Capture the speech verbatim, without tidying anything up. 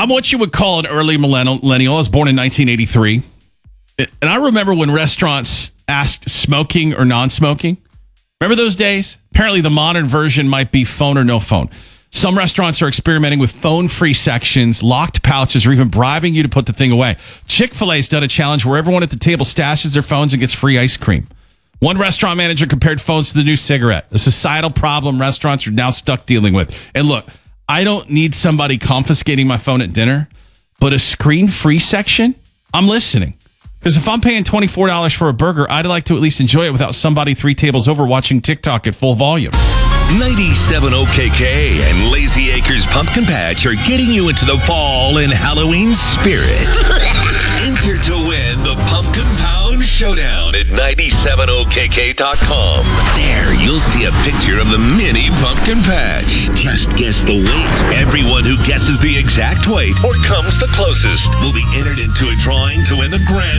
I'm what you would call an early millennial. I was born in nineteen eighty-three. And I remember when restaurants asked smoking or non-smoking. Remember those days? Apparently the modern version might be phone or no phone. Some restaurants are experimenting with phone-free sections, locked pouches, or even bribing you to put the thing away. Chick-fil-A's done a challenge where everyone at the table stashes their phones and gets free ice cream. One restaurant manager compared phones to the new cigarette, a societal problem restaurants are now stuck dealing with. And look, I don't need somebody confiscating my phone at dinner, but a screen-free section? I'm listening. Because if I'm paying twenty-four dollars for a burger, I'd like to at least enjoy it without somebody three tables over watching TikTok at full volume. ninety-seven O K K and Lazy Acres Pumpkin Patch are getting you into the fall and Halloween spirit. Enter to win the Pumpkin Pound Showdown at ninety-seven O K K dot com. There, you'll see a picture of the mini pumpkin patch. Just guess the weight. Everyone who guesses the exact weight or comes the closest will be entered into a drawing to win the grand